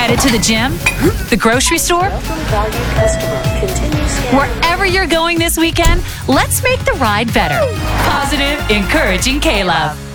Headed to the gym? The grocery store? Wherever you're going this weekend, let's make the ride better. Positive, encouraging K-Love.